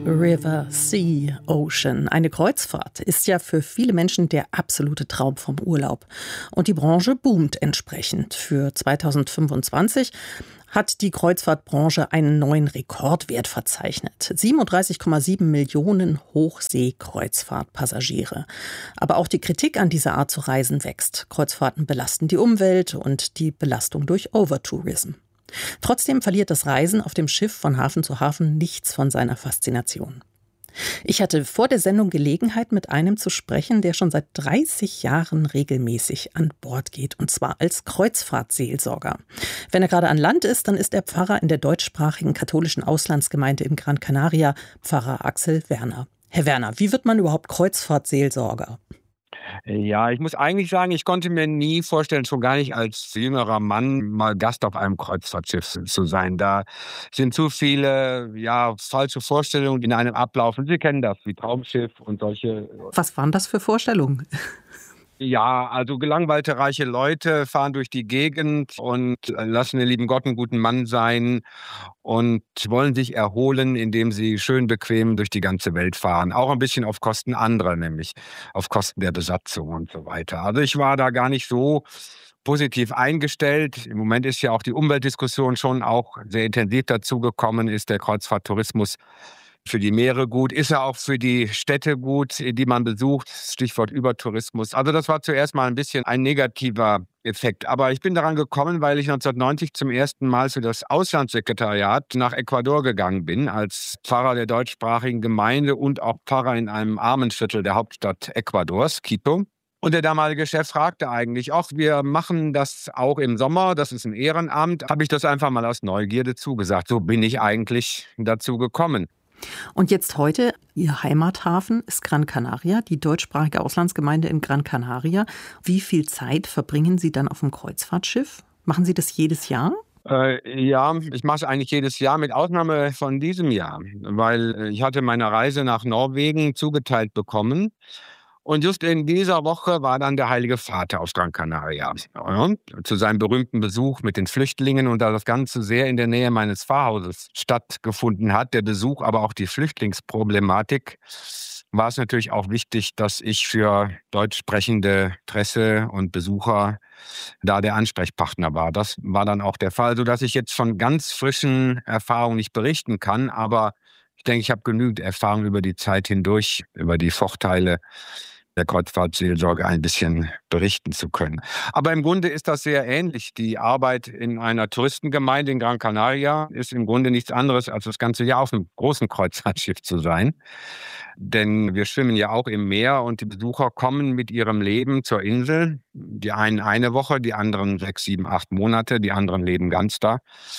River, Sea, Ocean. Eine Kreuzfahrt ist ja für viele Menschen der absolute Traum vom Urlaub. Und die Branche boomt entsprechend. Für 2025 hat die Kreuzfahrtbranche einen neuen Rekordwert verzeichnet. 37,7 Millionen Hochseekreuzfahrtpassagiere. Aber auch die Kritik an dieser Art zu reisen wächst. Kreuzfahrten belasten die Umwelt und die Belastung durch Overtourism. Trotzdem verliert das Reisen auf dem Schiff von Hafen zu Hafen nichts von seiner Faszination. Ich hatte vor der Sendung Gelegenheit, mit einem zu sprechen, der schon seit 30 Jahren regelmäßig an Bord geht, und zwar als Kreuzfahrtseelsorger. Wenn er gerade an Land ist, dann ist er Pfarrer in der deutschsprachigen katholischen Auslandsgemeinde in Gran Canaria, Pfarrer Axel Werner. Herr Werner, wie wird man überhaupt Kreuzfahrtseelsorger? Ja, ich muss eigentlich sagen, ich konnte mir nie vorstellen, schon gar nicht als jüngerer Mann mal Gast auf einem Kreuzfahrtschiff zu sein. Da sind zu viele falsche Vorstellungen in einem ablaufen. Sie kennen das, wie Traumschiff und solche. Was waren das für Vorstellungen? Ja, also gelangweilte, reiche Leute fahren durch die Gegend und lassen den lieben Gott einen guten Mann sein und wollen sich erholen, indem sie schön bequem durch die ganze Welt fahren. Auch ein bisschen auf Kosten anderer, nämlich auf Kosten der Besatzung und so weiter. Also ich war da gar nicht so positiv eingestellt. Im Moment ist ja auch die Umweltdiskussion schon auch sehr intensiv dazugekommen. Ist der Kreuzfahrttourismus für die Meere gut? Ist er auch für die Städte gut, die man besucht? Stichwort Übertourismus. Also das war zuerst mal ein bisschen ein negativer Effekt. Aber ich bin daran gekommen, weil ich 1990 zum ersten Mal für das Auslandssekretariat nach Ecuador gegangen bin, als Pfarrer der deutschsprachigen Gemeinde und auch Pfarrer in einem Armenviertel der Hauptstadt Ecuadors, Quito. Und der damalige Chef fragte eigentlich, wir machen das auch im Sommer, das ist ein Ehrenamt. Habe ich das einfach mal aus Neugierde zugesagt. So bin ich eigentlich dazu gekommen. Und jetzt heute, Ihr Heimathafen ist Gran Canaria, die deutschsprachige Auslandsgemeinde in Gran Canaria. Wie viel Zeit verbringen Sie dann auf dem Kreuzfahrtschiff? Machen Sie das jedes Jahr? Ja, ich mache es eigentlich jedes Jahr, mit Ausnahme von diesem Jahr, weil ich hatte meine Reise nach Norwegen zugeteilt bekommen. Und just in dieser Woche war dann der Heilige Vater auf Gran Canaria, zu seinem berühmten Besuch mit den Flüchtlingen. Und da das Ganze sehr in der Nähe meines Pfarrhauses stattgefunden hat, der Besuch, aber auch die Flüchtlingsproblematik, war es natürlich auch wichtig, dass ich für deutsch sprechende Presse und Besucher da der Ansprechpartner war. Das war dann auch der Fall, sodass ich jetzt von ganz frischen Erfahrungen nicht berichten kann. Aber ich denke, ich habe genügend Erfahrung über die Zeit hindurch, über die Vorteile der Kreuzfahrtseelsorge ein bisschen berichten zu können. Aber im Grunde ist das sehr ähnlich. Die Arbeit in einer Touristengemeinde in Gran Canaria ist im Grunde nichts anderes, als das ganze Jahr auf einem großen Kreuzfahrtschiff zu sein. Denn wir schwimmen ja auch im Meer und die Besucher kommen mit ihrem Leben zur Insel. Die einen eine Woche, die anderen 6, 7, 8 Monate, die anderen leben ganz da.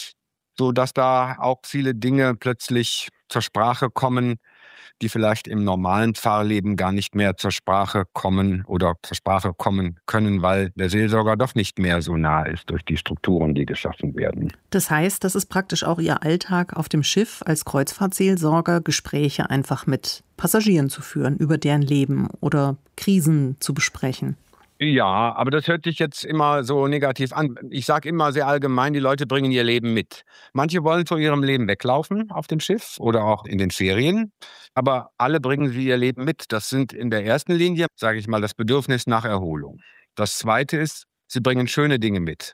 So dass da auch viele Dinge plötzlich zur Sprache kommen, die vielleicht im normalen Fahrleben gar nicht mehr zur Sprache kommen oder zur Sprache kommen können, weil der Seelsorger doch nicht mehr so nah ist durch die Strukturen, die geschaffen werden. Das heißt, das ist praktisch auch Ihr Alltag auf dem Schiff als Kreuzfahrtseelsorger, Gespräche einfach mit Passagieren zu führen, über deren Leben oder Krisen zu besprechen. Ja, aber das hört sich jetzt immer so negativ an. Ich sage immer sehr allgemein, die Leute bringen ihr Leben mit. Manche wollen von ihrem Leben weglaufen auf dem Schiff oder auch in den Ferien, aber alle bringen sie ihr Leben mit. Das sind in der ersten Linie, sage ich mal, das Bedürfnis nach Erholung. Das zweite ist, sie bringen schöne Dinge mit.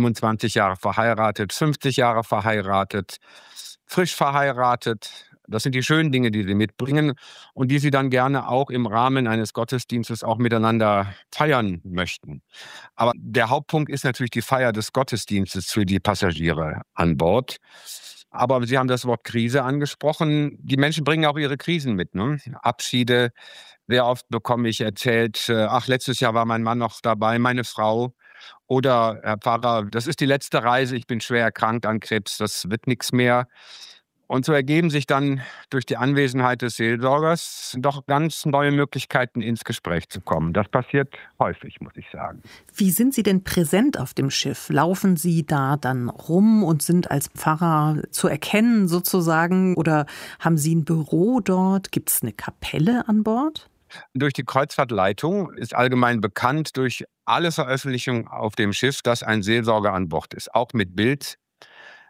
25 Jahre verheiratet, 50 Jahre verheiratet, frisch verheiratet. Das sind die schönen Dinge, die sie mitbringen und die sie dann gerne auch im Rahmen eines Gottesdienstes auch miteinander feiern möchten. Aber der Hauptpunkt ist natürlich die Feier des Gottesdienstes für die Passagiere an Bord. Aber Sie haben das Wort Krise angesprochen. Die Menschen bringen auch ihre Krisen mit, ne? Abschiede. Sehr oft bekomme ich erzählt, letztes Jahr war mein Mann noch dabei, meine Frau. Oder, Herr Pfarrer, das ist die letzte Reise, ich bin schwer erkrankt an Krebs, das wird nichts mehr. Und so ergeben sich dann durch die Anwesenheit des Seelsorgers doch ganz neue Möglichkeiten, ins Gespräch zu kommen. Das passiert häufig, muss ich sagen. Wie sind Sie denn präsent auf dem Schiff? Laufen Sie da dann rum und sind als Pfarrer zu erkennen sozusagen? Oder haben Sie ein Büro dort? Gibt es eine Kapelle an Bord? Durch die Kreuzfahrtleitung ist allgemein bekannt durch alle Veröffentlichungen auf dem Schiff, dass ein Seelsorger an Bord ist, auch mit Bild.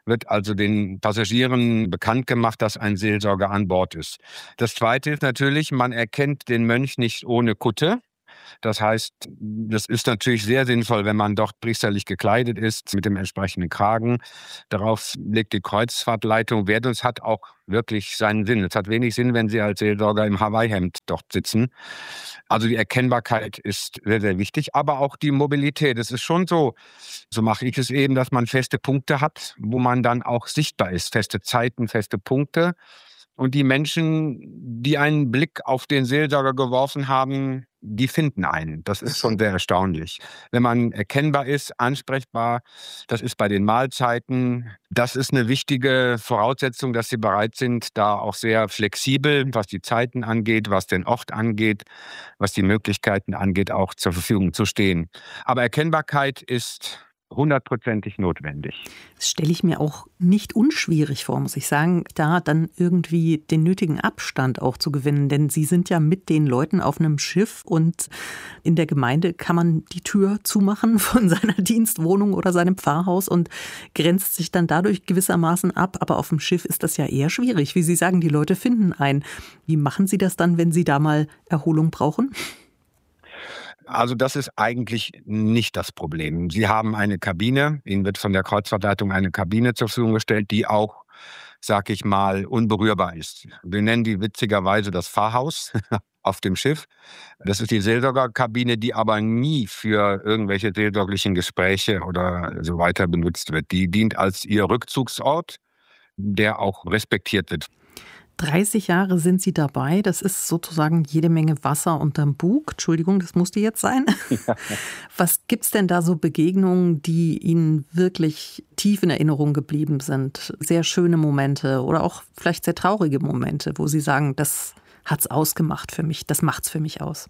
wird also den Passagieren bekannt gemacht, dass ein Seelsorger an Bord ist. Das Zweite ist natürlich, man erkennt den Mönch nicht ohne Kutte. Das heißt, das ist natürlich sehr sinnvoll, wenn man doch priesterlich gekleidet ist mit dem entsprechenden Kragen. Darauf legt die Kreuzfahrtleitung Wert und es hat auch wirklich seinen Sinn. Es hat wenig Sinn, wenn Sie als Seelsorger im Hawaii-Hemd dort sitzen. Also die Erkennbarkeit ist sehr, sehr wichtig, aber auch die Mobilität. Es ist schon so, so mache ich es eben, dass man feste Punkte hat, wo man dann auch sichtbar ist. Feste Zeiten, feste Punkte. Und die Menschen, die einen Blick auf den Seelsorger geworfen haben, die finden einen. Das ist schon sehr erstaunlich. Wenn man erkennbar ist, ansprechbar, das ist bei den Mahlzeiten, das ist eine wichtige Voraussetzung, dass sie bereit sind, da auch sehr flexibel, was die Zeiten angeht, was den Ort angeht, was die Möglichkeiten angeht, auch zur Verfügung zu stehen. Aber Erkennbarkeit ist 100%ig notwendig. Das stelle ich mir auch nicht unschwierig vor, muss ich sagen, da dann irgendwie den nötigen Abstand auch zu gewinnen. Denn Sie sind ja mit den Leuten auf einem Schiff und in der Gemeinde kann man die Tür zumachen von seiner Dienstwohnung oder seinem Pfarrhaus und grenzt sich dann dadurch gewissermaßen ab. Aber auf dem Schiff ist das ja eher schwierig. Wie Sie sagen, die Leute finden einen. Wie machen Sie das dann, wenn Sie da mal Erholung brauchen? Also das ist eigentlich nicht das Problem. Sie haben eine Kabine, Ihnen wird von der Kreuzfahrtleitung eine Kabine zur Verfügung gestellt, die auch, sag ich mal, unberührbar ist. Wir nennen die witzigerweise das Pfarrhaus auf dem Schiff. Das ist die Seelsorgerkabine, die aber nie für irgendwelche seelsorglichen Gespräche oder so weiter benutzt wird. Die dient als Ihr Rückzugsort, der auch respektiert wird. 30 Jahre sind Sie dabei. Das ist sozusagen jede Menge Wasser unterm Bug. Entschuldigung, das musste jetzt sein. Was gibt's denn da so Begegnungen, die Ihnen wirklich tief in Erinnerung geblieben sind? Sehr schöne Momente oder auch vielleicht sehr traurige Momente, wo Sie sagen, das hat's ausgemacht für mich, das macht's für mich aus?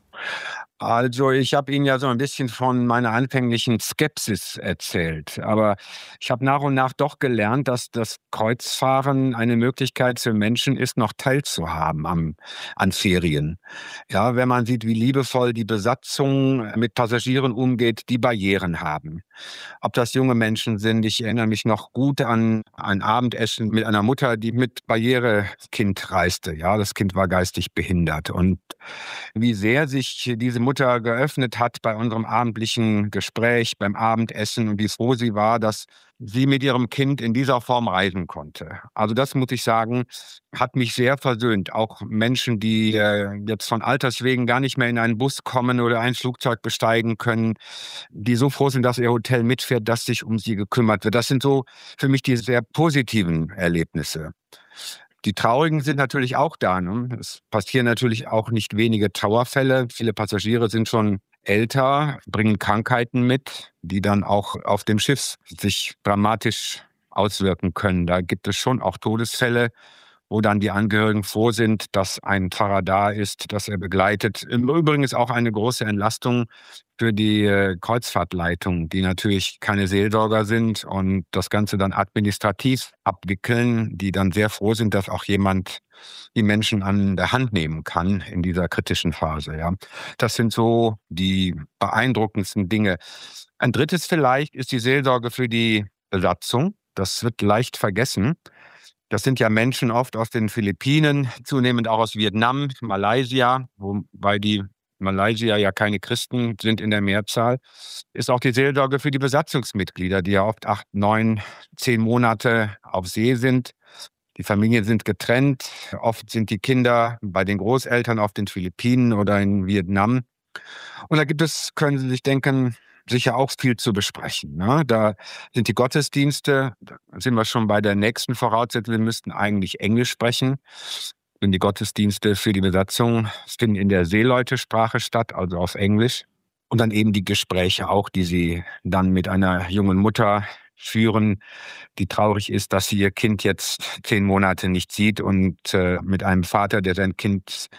Also ich habe Ihnen ja so ein bisschen von meiner anfänglichen Skepsis erzählt. Aber ich habe nach und nach doch gelernt, dass das Kreuzfahren eine Möglichkeit für Menschen ist, noch teilzuhaben an Ferien. Ja, wenn man sieht, wie liebevoll die Besatzung mit Passagieren umgeht, die Barrieren haben. Ob das junge Menschen sind, ich erinnere mich noch gut an ein Abendessen mit einer Mutter, die mit Barrierekind reiste. Ja, das Kind war geistig behindert. Und wie sehr sich diese Mutter geöffnet hat bei unserem abendlichen Gespräch, beim Abendessen und wie froh sie war, dass sie mit ihrem Kind in dieser Form reisen konnte. Also das muss ich sagen, hat mich sehr versöhnt. Auch Menschen, die jetzt von Alterswegen gar nicht mehr in einen Bus kommen oder ein Flugzeug besteigen können, die so froh sind, dass ihr Hotel mitfährt, dass sich um sie gekümmert wird. Das sind so für mich die sehr positiven Erlebnisse. Die traurigen sind natürlich auch da. Ne? Es passieren natürlich auch nicht wenige Trauerfälle. Viele Passagiere sind schon älter, bringen Krankheiten mit, die dann auch auf dem Schiff sich dramatisch auswirken können. Da gibt es schon auch Todesfälle, wo dann die Angehörigen froh sind, dass ein Pfarrer da ist, dass er begleitet. Im Übrigen ist auch eine große Entlastung für die Kreuzfahrtleitung, die natürlich keine Seelsorger sind und das Ganze dann administrativ abwickeln, die dann sehr froh sind, dass auch jemand die Menschen an der Hand nehmen kann in dieser kritischen Phase. Ja. Das sind so die beeindruckendsten Dinge. Ein drittes vielleicht ist die Seelsorge für die Besatzung. Das wird leicht vergessen. Das sind ja Menschen oft aus den Philippinen, zunehmend auch aus Vietnam, Malaysia, wobei die Malaysier ja keine Christen sind in der Mehrzahl, ist auch die Seelsorge für die Besatzungsmitglieder, die ja oft 8, 9, 10 Monate auf See sind. Die Familien sind getrennt. Oft sind die Kinder bei den Großeltern auf den Philippinen oder in Vietnam. Und da gibt es, können Sie sich denken, sicher auch viel zu besprechen. Ne? Da sind die Gottesdienste, da sind wir schon bei der nächsten Voraussetzung, wir müssten eigentlich Englisch sprechen. Und die Gottesdienste für die Besatzung finden in der Seeleutesprache statt, also auf Englisch. Und dann eben die Gespräche auch, die sie dann mit einer jungen Mutter führen, die traurig ist, dass sie ihr Kind jetzt 10 Monate nicht sieht und mit einem Vater, der sein Kind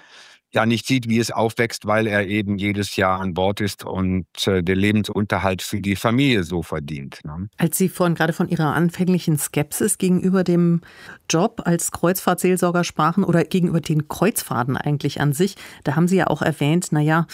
ja nicht sieht, wie es aufwächst, weil er eben jedes Jahr an Bord ist und den Lebensunterhalt für die Familie so verdient. Ne? Als Sie vorhin gerade von Ihrer anfänglichen Skepsis gegenüber dem Job als Kreuzfahrtseelsorger sprachen oder gegenüber den Kreuzfahrten eigentlich an sich, da haben Sie ja auch erwähnt,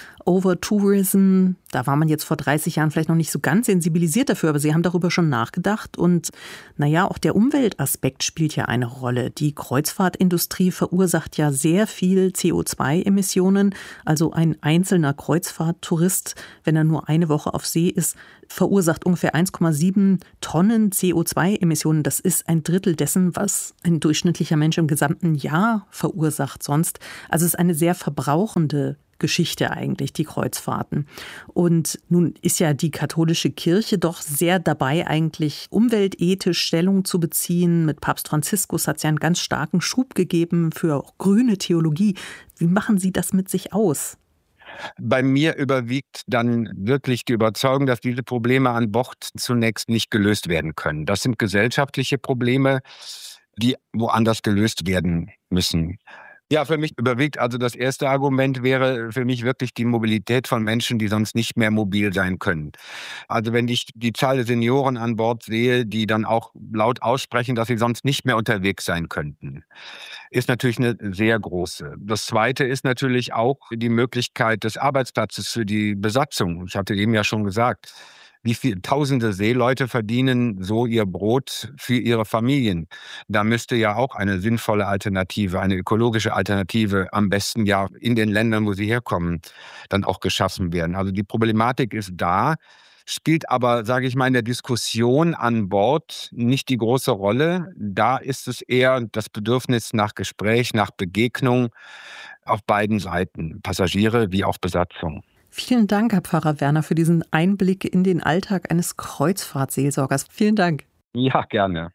Overtourism, da war man jetzt vor 30 Jahren vielleicht noch nicht so ganz sensibilisiert dafür, aber Sie haben darüber schon nachgedacht und auch der Umweltaspekt spielt ja eine Rolle. Die Kreuzfahrtindustrie verursacht ja sehr viel CO2-Emissionen, also ein einzelner Kreuzfahrttourist, wenn er nur eine Woche auf See ist, verursacht ungefähr 1,7 Tonnen CO2-Emissionen. Das ist ein Drittel dessen, was ein durchschnittlicher Mensch im gesamten Jahr verursacht sonst. Also es ist eine sehr verbrauchende Geschichte eigentlich, die Kreuzfahrten. Und nun ist ja die katholische Kirche doch sehr dabei, eigentlich umweltethisch Stellung zu beziehen. Mit Papst Franziskus hat es ja einen ganz starken Schub gegeben für grüne Theologie. Wie machen Sie das mit sich aus? Bei mir überwiegt dann wirklich die Überzeugung, dass diese Probleme an Bord zunächst nicht gelöst werden können. Das sind gesellschaftliche Probleme, die woanders gelöst werden müssen. Ja, für mich überwiegt also das erste Argument wäre für mich wirklich die Mobilität von Menschen, die sonst nicht mehr mobil sein können. Also wenn ich die Zahl der Senioren an Bord sehe, die dann auch laut aussprechen, dass sie sonst nicht mehr unterwegs sein könnten, ist natürlich eine sehr große. Das Zweite ist natürlich auch die Möglichkeit des Arbeitsplatzes für die Besatzung. Ich hatte eben ja schon gesagt, wie viele tausende Seeleute verdienen so ihr Brot für ihre Familien. Da müsste ja auch eine sinnvolle Alternative, eine ökologische Alternative, am besten ja in den Ländern, wo sie herkommen, dann auch geschaffen werden. Also die Problematik ist da, spielt aber, sage ich mal, in der Diskussion an Bord nicht die große Rolle. Da ist es eher das Bedürfnis nach Gespräch, nach Begegnung auf beiden Seiten, Passagiere wie auch Besatzung. Vielen Dank, Herr Pfarrer Werner, für diesen Einblick in den Alltag eines Kreuzfahrtseelsorgers. Vielen Dank. Ja, gerne.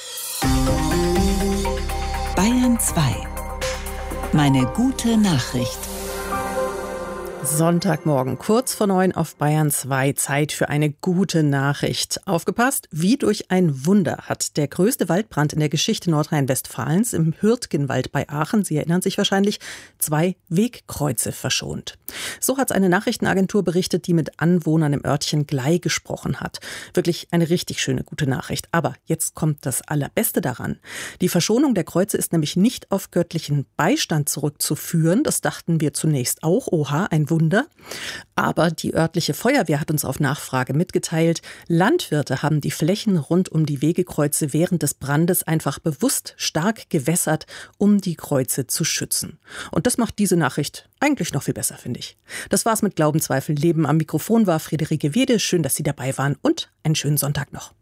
Bayern 2. Meine gute Nachricht. Sonntagmorgen, kurz vor 9 auf Bayern 2, Zeit für eine gute Nachricht. Aufgepasst, wie durch ein Wunder hat der größte Waldbrand in der Geschichte Nordrhein-Westfalens im Hürtgenwald bei Aachen, Sie erinnern sich wahrscheinlich, 2 Wegkreuze verschont. So hat eine Nachrichtenagentur berichtet, die mit Anwohnern im Örtchen Glei gesprochen hat. Wirklich eine richtig schöne gute Nachricht. Aber jetzt kommt das Allerbeste daran. Die Verschonung der Kreuze ist nämlich nicht auf göttlichen Beistand zurückzuführen. Das dachten wir zunächst auch. Oha, ein Wunder. Aber die örtliche Feuerwehr hat uns auf Nachfrage mitgeteilt, Landwirte haben die Flächen rund um die Wegekreuze während des Brandes einfach bewusst stark gewässert, um die Kreuze zu schützen. Und das macht diese Nachricht eigentlich noch viel besser, finde ich. Das war's mit Glauben, Zweifel, Leben. Am Mikrofon war Friederike Wede. Schön, dass Sie dabei waren und einen schönen Sonntag noch.